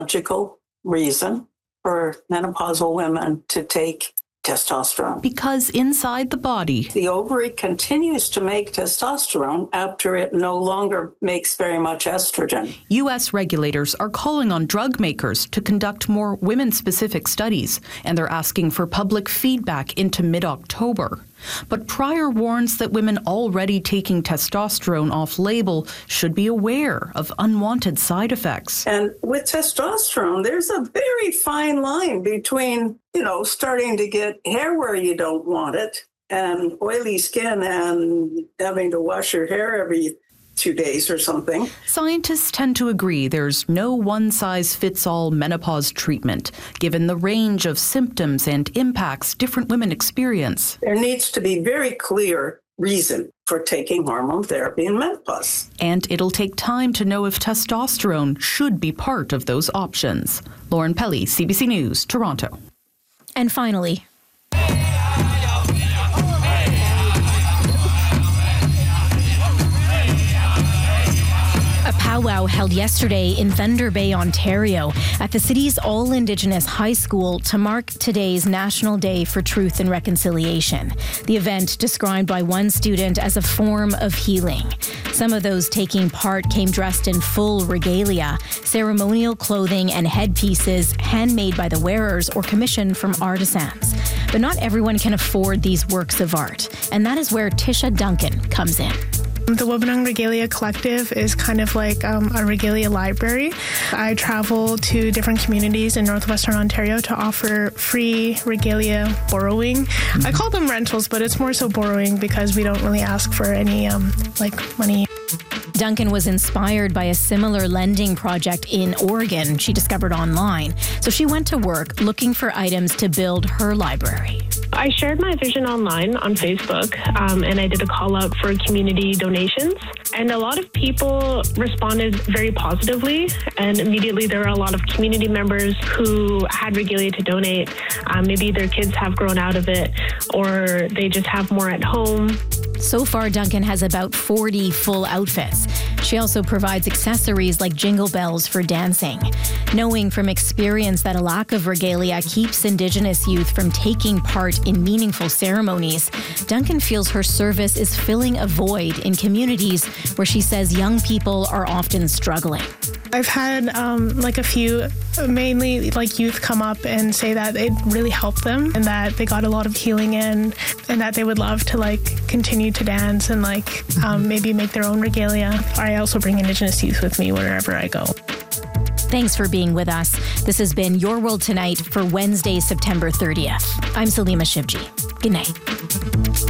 logical reason for menopausal women to take testosterone. Because inside the body, the ovary continues to make testosterone after it no longer makes very much estrogen. U.S. regulators are calling on drug makers to conduct more women-specific studies, and they're asking for public feedback into mid-October. But Pryor warns that women already taking testosterone off-label should be aware of unwanted side effects. And with testosterone, there's a very fine line between, starting to get hair where you don't want it and oily skin and having to wash your hair every 2 days or something. Scientists tend to agree there's no one-size-fits-all menopause treatment, given the range of symptoms and impacts different women experience. There needs to be very clear reason for taking hormone therapy in menopause. And it'll take time to know if testosterone should be part of those options. Lauren Pelly, CBC News, Toronto. And finally, a powwow held yesterday in Thunder Bay, Ontario, at the city's all-Indigenous high school to mark today's National Day for Truth and Reconciliation. The event described by one student as a form of healing. Some of those taking part came dressed in full regalia, ceremonial clothing and headpieces handmade by the wearers or commissioned from artisans. But not everyone can afford these works of art, and that is where Tisha Duncan comes in. The Wabanang Regalia Collective is kind of like a regalia library. I travel to different communities in northwestern Ontario to offer free regalia borrowing. I call them rentals, but it's more so borrowing because we don't really ask for any money. Duncan was inspired by a similar lending project in Oregon she discovered online. So she went to work looking for items to build her library. I shared my vision online on Facebook, and I did a call out for community donations. And a lot of people responded very positively. And immediately there are a lot of community members who had regalia to donate. Maybe their kids have grown out of it, or they just have more at home. So far, Duncan has about 40 full outfits. She also provides accessories like jingle bells for dancing. Knowing from experience that a lack of regalia keeps Indigenous youth from taking part in meaningful ceremonies, Duncan feels her service is filling a void in communities where she says young people are often struggling. I've had a few, mainly youth, come up and say that it really helped them and that they got a lot of healing in, and that they would love to continue to dance and maybe make their own regalia. I also bring Indigenous youth with me wherever I go. Thanks for being with us. This has been Your World Tonight for Wednesday, September 30th. I'm Salima Shivji. Good night.